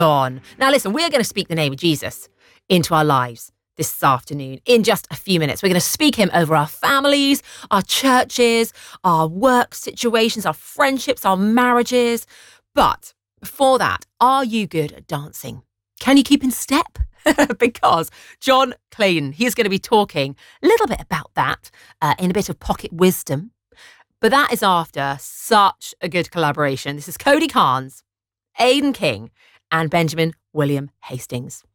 on. Now, listen, we're going to speak the name of Jesus into our lives this afternoon in just a few minutes. We're going to speak him over our families, our churches, our work situations, our friendships, our marriages. But before that, are you good at dancing? Can you keep in step? Because John Clayton, he's going to be talking a little bit about that in a bit of pocket wisdom. But that is after such a good collaboration. This is Cody Carnes, Aidan King, and Benjamin William Hastings.